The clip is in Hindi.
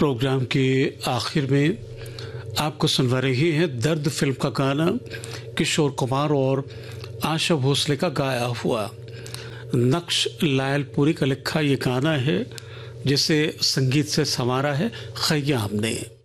प्रोग्राम के आखिर में आपको सुनवा रही है दर्द फिल्म का गाना किशोर कुमार और आशा भोसले का गाया हुआ। नक्श लायलपुरी का लिखा ये गाना है जिसे संगीत से संवारा है खय्याम ने।